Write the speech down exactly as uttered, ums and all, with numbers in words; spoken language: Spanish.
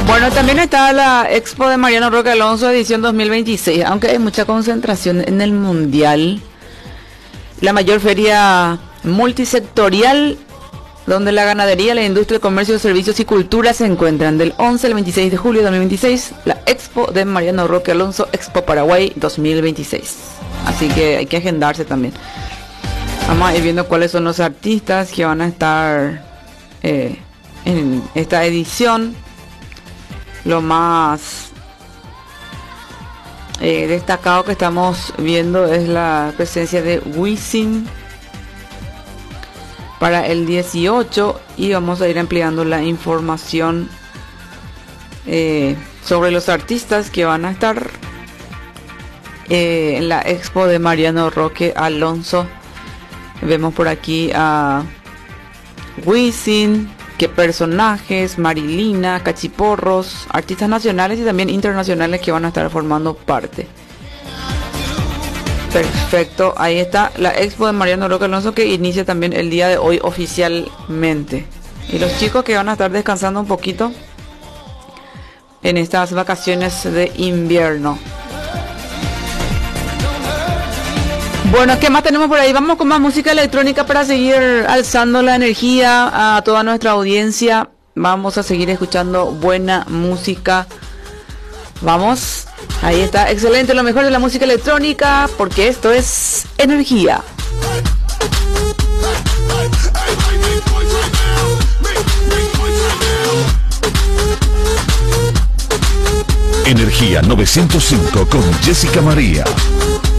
Bueno, también está la Expo de Mariano Roque Alonso edición dos mil veintiséis, aunque hay mucha concentración en el Mundial. La mayor feria multisectorial donde la ganadería, la industria, el comercio, servicios y cultura se encuentran del once al veintiséis de julio de dos mil veintiséis, la Expo de Mariano Roque Alonso, Expo Paraguay dos mil veintiséis. Así que hay que agendarse también. Vamos a ir viendo cuáles son los artistas que van a estar eh, en esta edición. Lo más eh, destacado que estamos viendo es la presencia de Wisin para el dieciocho, y vamos a ir ampliando la información eh, sobre los artistas que van a estar eh, en la Expo de Mariano Roque Alonso. Vemos por aquí a Wisin, qué personajes, Marilina, Cachiporros, artistas nacionales y también internacionales que van a estar formando parte. Perfecto, ahí está la Expo de Mariano Roque Alonso, que inicia también el día de hoy oficialmente. Y los chicos que van a estar descansando un poquito en estas vacaciones de invierno. Bueno, ¿qué más tenemos por ahí? Vamos con más música electrónica para seguir alzando la energía a toda nuestra audiencia. Vamos a seguir escuchando buena música. Vamos, ahí está, excelente, lo mejor de la música electrónica, porque esto es energía. Energía novecientos cinco con Jessica María.